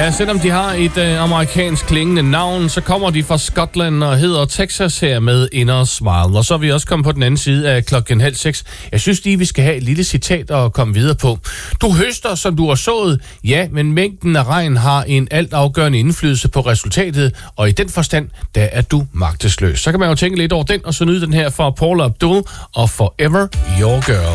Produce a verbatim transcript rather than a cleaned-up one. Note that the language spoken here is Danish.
Ja, selvom de har et øh, amerikansk klingende navn, så kommer de fra Skotland og hedder Texas her med Inner Smile. Og så er vi også kommet på den anden side af klokken halv seks. Jeg synes lige, vi skal have et lille citat at komme videre på. Du høster, som du har sået. Ja, men mængden af regn har en altafgørende indflydelse på resultatet, og i den forstand, der er du magtesløs. Så kan man jo tænke lidt over den, og så nyde den her fra Paula Abdul og Forever Your Girl.